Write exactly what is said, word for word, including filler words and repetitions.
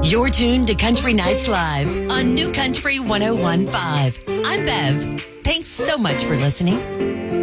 You're tuned to Country Nights Live on New Country one oh one point five. I'm Bev. Thanks so much for listening.